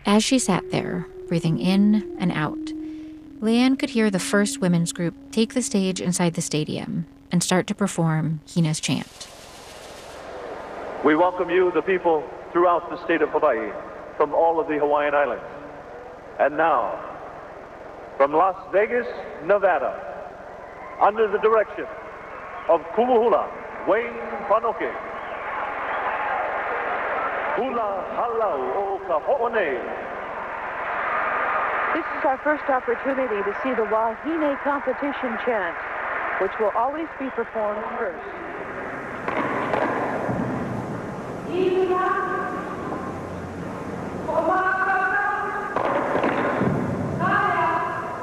As she sat there, breathing in and out, Leanne could hear the first women's group take the stage inside the stadium and start to perform Hina's chant. We welcome you, the people throughout the state of Hawaii, from all of the Hawaiian Islands. And now, from Las Vegas, Nevada, under the direction of Kumuhula Wayne Panoke, Hula Halau o Kaho'one. This is our first opportunity to see the Wahine competition chant, which will always be performed first. Hina,